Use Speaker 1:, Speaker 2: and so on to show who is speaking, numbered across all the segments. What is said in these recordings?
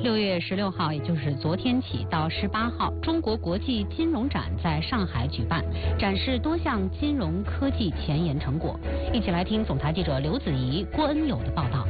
Speaker 1: 6月16号，也就是昨天起到18号，中国国际金融展在上海举办，展示多项金融科技前沿成果。一起来听总台记者刘子怡、郭恩友的报道。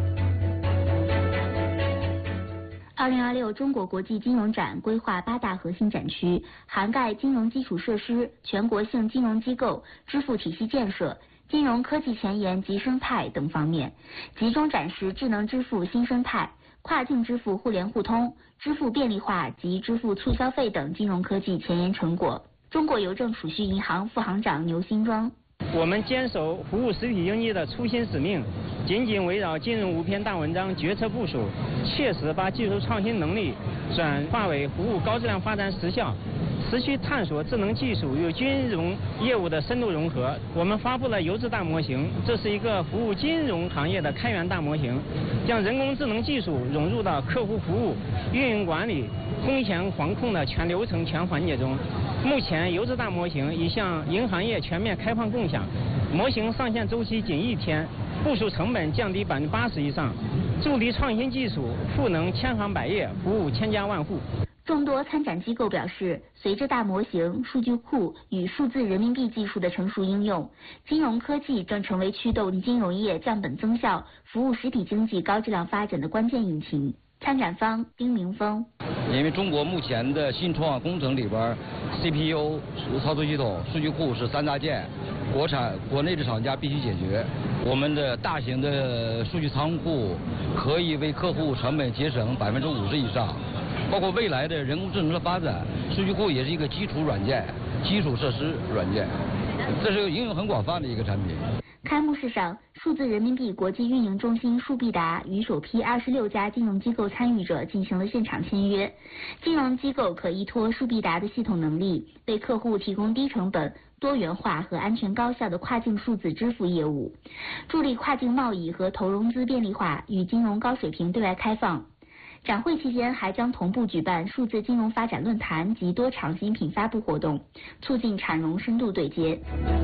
Speaker 2: 2026中国国际金融展规划8大核心展区，涵盖金融基础设施、全国性金融机构、支付体系建设、金融科技前沿及生态等方面，集中展示智能支付新生态、跨境支付互联互通、支付便利化及支付促消费等金融科技前沿成果。中国邮政储蓄银行副行长牛新庄：
Speaker 3: 我们坚守服务实体经济的初心使命，紧紧围绕金融5篇大文章决策部署，切实把技术创新能力转化为服务高质量发展实效，持续探索智能技术与金融业务的深度融合。我们发布了邮智大模型，这是一个服务金融行业的开源大模型，将人工智能技术融入到客户服务、运营管理、风险防控的全流程全环节中。目前邮智大模型已向银行业全面开放共享，模型上线周期仅1天，部署成本降低80%以上，助力创新技术赋能千行百业，服务千家万户。
Speaker 2: 众多参展机构表示，随着大模型、数据库与数字人民币技术的成熟应用，金融科技正成为驱动金融业降本增效、服务实体经济高质量发展的关键引擎。参展方丁明峰：
Speaker 4: 因为中国目前的新创工程里边 ，CPU、操作系统、数据库是3大件，国内的厂家必须解决。我们的大型的数据仓库可以为客户成本节省50%以上。包括未来的人工智能的发展，数据库也是一个基础软件、基础设施软件，这是应用很广泛的一个产品。
Speaker 2: 开幕式上，数字人民币国际运营中心数必达与首批26家金融机构参与者进行了现场签约。金融机构可依托数必达的系统能力，为客户提供低成本、多元化和安全高效的跨境数字支付业务，助力跨境贸易和投融资便利化与金融高水平对外开放。展会期间还将同步举办数字金融发展论坛及多场新品发布活动，促进产融深度对接。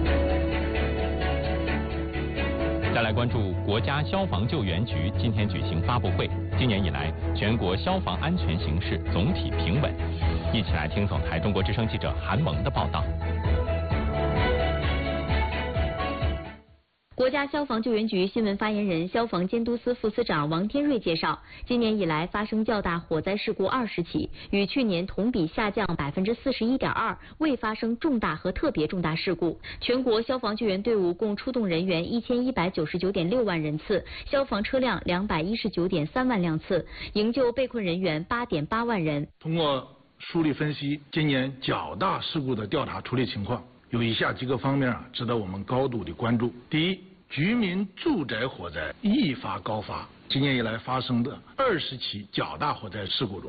Speaker 5: 再来关注国家消防救援局今天举行发布会，今年以来全国消防安全形势总体平稳。一起来听总台中国之声记者韩萌的报道。
Speaker 2: 国家消防救援局新闻发言人、消防监督司副司长王天瑞介绍，今年以来发生较大火灾事故20起，与去年同比下降41.2%，未发生重大和特别重大事故。全国消防救援队伍共出动人员1199.6万人次，消防车辆219.3万辆次，营救被困人员8.8万人。
Speaker 6: 通过梳理分析今年较大事故的调查处理情况，有以下几个方面值得我们高度的关注。第一，居民住宅火灾易发高发，今年以来发生的20起较大火灾事故中，